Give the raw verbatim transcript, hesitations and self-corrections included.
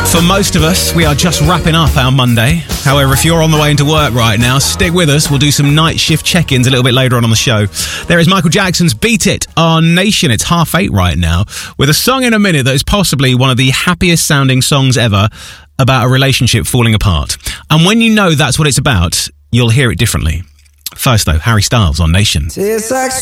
For most of us, we are just wrapping up our Monday. However, if you're on the way into work right now, stick with us. We'll do some night shift check-ins a little bit later on on the show. There is Michael Jackson's Beat It on Nation. It's half eight right now, with a song in a minute that is possibly one of the happiest sounding songs ever about a relationship falling apart. And when you know that's what it's about, you'll hear it differently. First though, Harry Styles on Nation. Tastes like